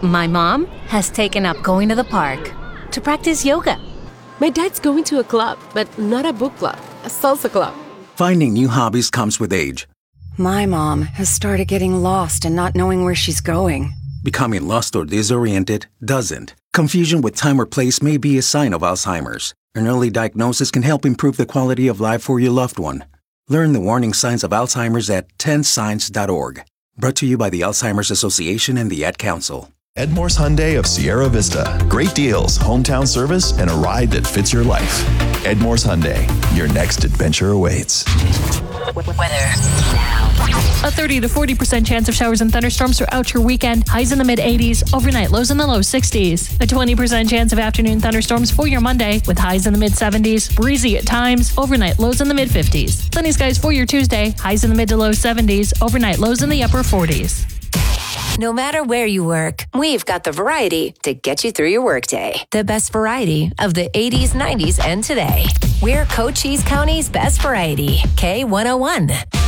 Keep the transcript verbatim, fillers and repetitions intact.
My mom has taken up going to the park to practice yoga. My dad's going to a club, but not a book club, a salsa club. Finding new hobbies comes with age. My mom has started getting lost and not knowing where she's going. Becoming lost or disoriented doesn't. Confusion with time or place may be a sign of Alzheimer's. An early diagnosis can help improve the quality of life for your loved one. Learn the warning signs of Alzheimer's at ten signs dot org. Brought to you by the Alzheimer's Association and the Ad Council. Edmore's Hyundai of Sierra Vista. Great deals, hometown service, and a ride that fits your life. Edmore's Hyundai. Your next adventure awaits. Weather now. A thirty to forty percent chance of showers and thunderstorms throughout your weekend. Highs in the mid eighties. Overnight lows in the low sixties. A twenty percent chance of afternoon thunderstorms for your Monday with highs in the mid seventies. Breezy at times. Overnight lows in the mid fifties. Sunny skies for your Tuesday. Highs in the mid to low seventies. Overnight lows in the upper forties. No matter where you work, we've got the variety to get you through your workday. The best variety of the eighties, nineties, and today. We're Cochise County's best variety. K one oh one.